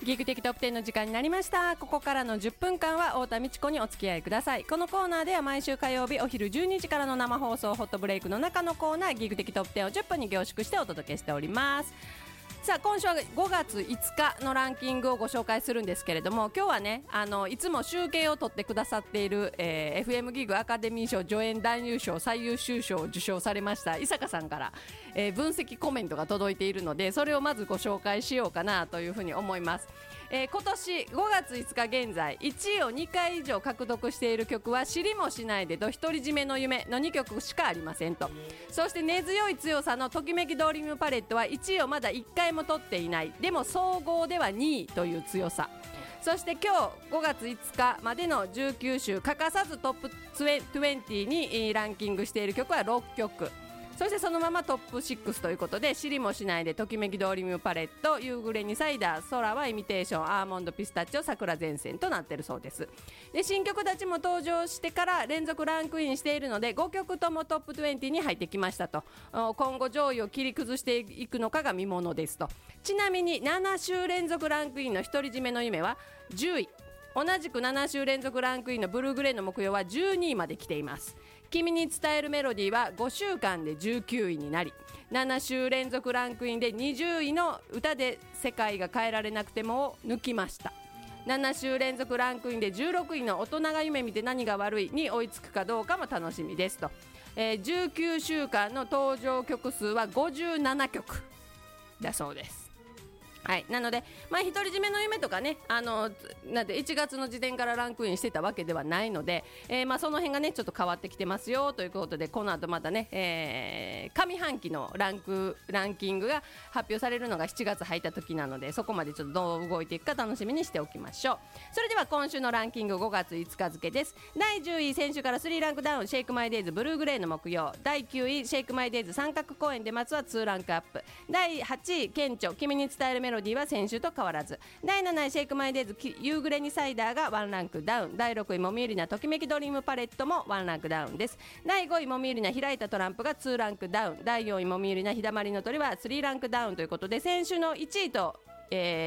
ギグ的トップ10の時間になりました。ここからの10分間は太田美智子にお付き合いください。このコーナーでは毎週火曜日お昼12時からの生放送ホットブレイクの中のコーナーギグ的トップ10を10分に凝縮してお届けしております。さあ今週は5月5日のランキングをご紹介するんですけれども、今日はねいつも集計を取ってくださっている、FM ギグアカデミー賞助演男優賞最優秀賞を受賞されました伊坂さんから、分析コメントが届いているので、それをまずご紹介しようかなというふうに思います。今年5月5日現在1位を2回以上獲得している曲は知りもしないでと独り占めの夢の2曲しかありませんと。そして根強い強さのときめきドリームパレットは1位をまだ1回も取っていない、でも総合では2位という強さ。そして今日5月5日までの19週欠かさずトップ20にランキングしている曲は6曲、そしてそのままトップ6ということで、知りもしないでときめきドリームパレット、夕暮れにサイダー、空はイミテーション、アーモンドピスタチオ、桜前線となっているそうです。で新曲たちも登場してから連続ランクインしているので5曲ともトップ20に入ってきましたと。今後上位を切り崩していくのかが見ものですと。ちなみに7週連続ランクインの独り占めの夢は10位、同じく7週連続ランクインのブルーグレーの木曜は12位まで来ています。君に伝えるメロディーは5週間で19位になり、7週連続ランクインで20位の歌で世界が変えられなくてもを抜きました。7週連続ランクインで16位の大人が夢見て何が悪いに追いつくかどうかも楽しみですと。19週間の登場曲数は57曲だそうです。はい、なので、独り占めの夢とかね、なんで1月の時点からランクインしてたわけではないので、その辺がねちょっと変わってきてますよということで、この後またね、上半期のランキングが発表されるのが7月入った時なので、そこまでちょっとどう動いていくか楽しみにしておきましょう。それでは今週のランキング5月5日付です。第10位、先週から3ランクダウン、シェイクマイデイズブルーグレーの木曜。第9位、シェイクマイデイズ三角公園で松は2ランクアップ。第8位、顕著君に伝えるメロディーは先週と変わらず。第7位、シェイクマイデイズ夕暮れにサイダーが1ランクダウン。第6位、もみゆりなときめきドリームパレットも1ランクダウンです。第5位、もみゆりな開いたトランプが2ランクダウン。第4位、もみゆりな日だまりの鳥は3ランクダウンということで、先週の1位と